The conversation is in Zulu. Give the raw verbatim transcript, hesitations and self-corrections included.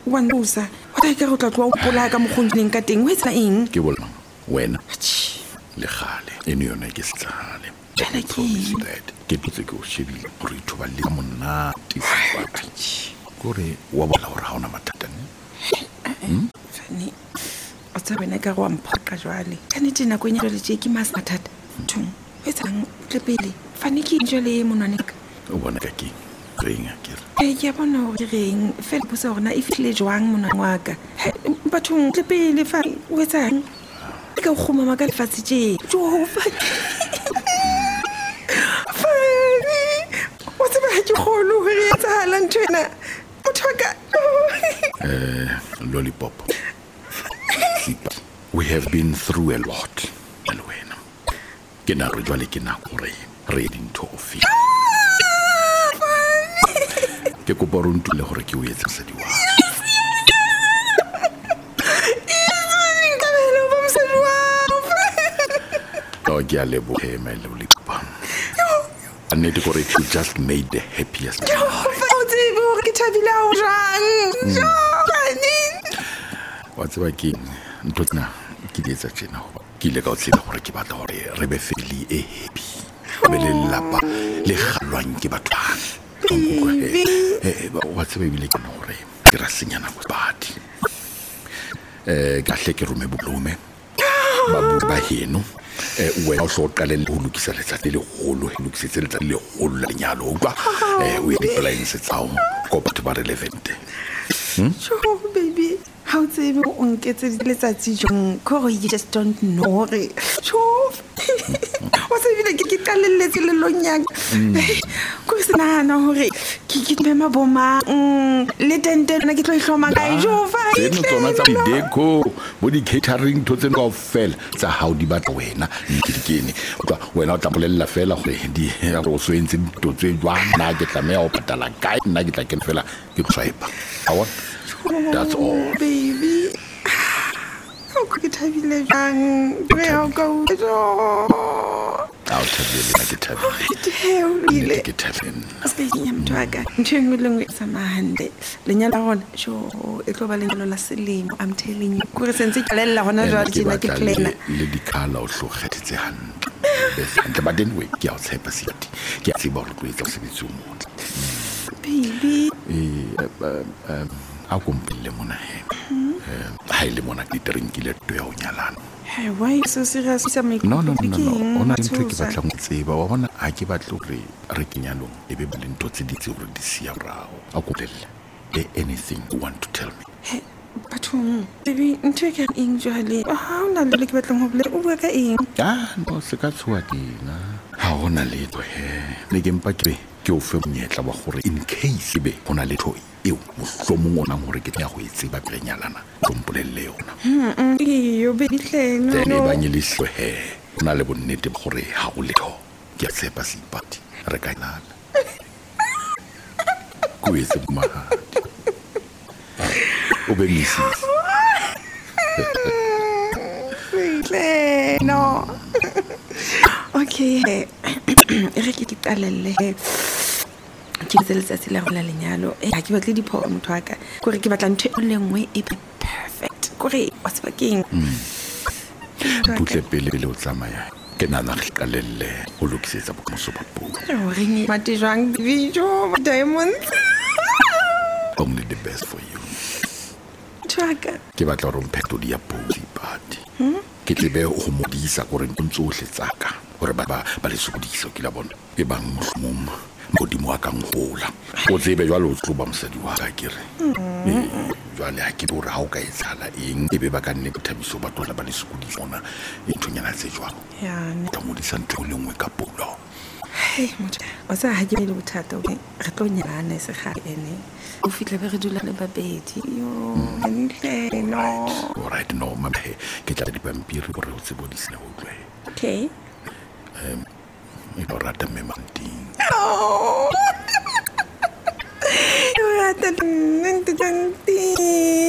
wa ntusa wa ta ka go tla tloa o pola ka mogontleng ka teng o etsa eng ke bolang wena le gale eno yona ke setlhale jana ke ke tse ke o shebile gore itho ba le monate gore wa bola gore ha ona mathata ne fane o tsa bena ka go amphoka jwale ka nete nako e nyalo le tse ke mas mathata thung o etsa le pele fane ke jwale monwane ka o bona ka ke reng a kere e ke bona gore reng fela bo sa rona e fihle jwang monwane wa ka bathong le pele fa o etsa ka go khoma ka lefatse tse Jehova fane o tseba ha ke kholo ho re etsa hala ntwena mothoka eh lollipop we have been through a lot alwena ke na re jwale ke na gore re dintho ofi ke go boruntu le gore ke o etsa sedi wa ke a lebohe my lollipop a nnete gore you just made the happiest o tsebo ke thabile ha o jang jane wa tseba ke ntotna ke ditsa tsena ke ile ka o tsela gore ke batla gore re be family e happy be le lapa le galwang ke batho eh wa tseba bile ke gore ke ra senyana go badi eh ka hle ke rume bolume ba ba heno eh wena o so qale le ho lokisa letsatsi le holo le lokisetse letsatsi le holo la lenyalo utlwa eh o di plans tsao go batho ba relevant oh baby how tsebe o nketse letsatsi jong ko you just don't know re chof o se bile ke ke qalelletse le lonyang ko se nana hore ke ke be maboma le tente na ke tlo ihloma ka Jehova e no tsona tsa di deco bo di catering to tsena go fela tsa how di batla wena nkidikene utlwa wena o tla bolella fela gore di go swentse to tse jwa na ke tlamea o patala kae nna ke tla ke fela ke swipe awa that's all baby how could it have been jang re o go I'll tell you like it happened. Hell, really? Like it happened. Speaking of Twaga, Ntweng lengwe sa mahande. Lenyalo rona, sho, e tlo ba lenyalo la selemo. I'm telling you. Kore sentse ke lella hona jwa dina ke plena. Le dikala o hlogetse hantle. Besantla ba den we ke a tshepa siti. Ke a tseba gore go etsa sebetso mo. Baby. Eh um a kompile mona he. Eh ha ile mona ke drinkile to ya o nyalana. Hey, why so serious sa me? No no no no. Ona ntse ke batla go tseba wa bona a ke batla gore re kenyalo e be bale ntotse di tse gore di sia brao. A go tella. Anything you want to tell me? Hey, bathong. Baby, ntwe ke eng jwale? Ha ona le ke batla go bole o bua ka eng? Ah, no se ka tswa dina. Ha ona le to he. Le ke mpa ke ke o fe monyetla wa gore in case be ona le toi eo mohlomong ona gore ke tla go itseba penyalana tlompolelle yona mm yo be ditleng no tene ba nyeliswe he ona le bonnete gore ha o letho ke tshepa sipati re ka nana go itse ma o be misi no okay re ke ditalelle ke tseletsa tsela go la lenyalo e ha ke batle dipho motho wa ka gore ke batla ntwe o lengwe e perfect gore wa tseba keng butle pele pele o tsamaya ke nana re qalelle go lokisetsa bomoso ba puo re ni mate jwang video diamonds only the best for you Tshaka ke batla go mpheto di ya puo party ke tlebe go modisa gore ntsohle tsaka gore ba ba le sukudisa ke la bona e bang mohlomong modimo wa kang hola o tsebe jwalo o tloba mosadi wa ka kere eh jwale ha ke bore ha o ka etsala eng e be ba ka nne bothabiso ba tlola ba le sukudisa ona e thonyana tse jwang ya ka modisa ntho le nngwe ka pulo hey motho o sa ha ke le bothata o re tlo nyana se ga ene o fitla be re dula le babedi yo ntle no all right no mabe ke tla di pampiri gore o tsebo di sene o tlwe okay um e ba rata me manting oh you rata nente